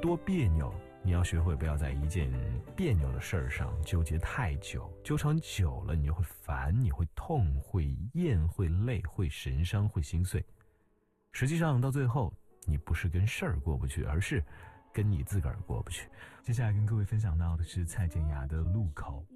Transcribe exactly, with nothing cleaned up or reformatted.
多别扭，你要学会不要在一件别扭的事儿上纠结太久，纠缠久了你就会烦，你会痛，会厌，会累，会神伤，会心碎。实际上到最后，你不是跟事儿过不去，而是跟你自个儿过不去。 接下来跟各位分享到的是蔡健雅的《路口》。